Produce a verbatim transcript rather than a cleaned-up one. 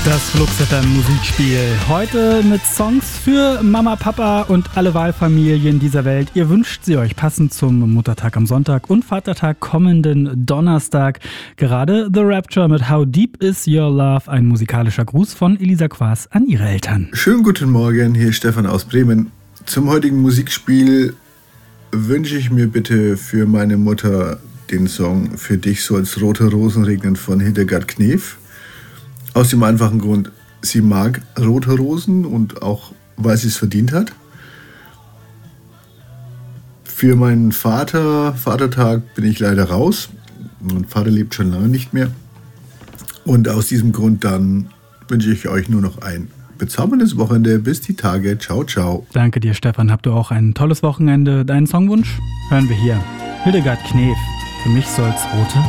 Das Flux F M Musikspiel. Heute mit Songs für Mama, Papa und alle Wahlfamilien dieser Welt. Ihr wünscht sie euch passend zum Muttertag am Sonntag und Vatertag kommenden Donnerstag. Gerade The Rapture mit How Deep Is Your Love, ein musikalischer Gruß von Elisa Quas an ihre Eltern. Schönen guten Morgen, hier ist Stefan aus Bremen. Zum heutigen Musikspiel wünsche ich mir bitte für meine Mutter den Song Für dich soll's rote Rosen regnen von Hildegard Knef. Aus dem einfachen Grund, sie mag rote Rosen und auch, weil sie es verdient hat. Für meinen Vater, Vatertag, bin ich leider raus. Mein Vater lebt schon lange nicht mehr. Und aus diesem Grund dann wünsche ich euch nur noch ein bezauberndes Wochenende. Bis die Tage. Ciao, ciao. Danke dir, Stefan. Habt du auch ein tolles Wochenende? Deinen Songwunsch hören wir hier. Hildegard Knef. Für mich soll's rote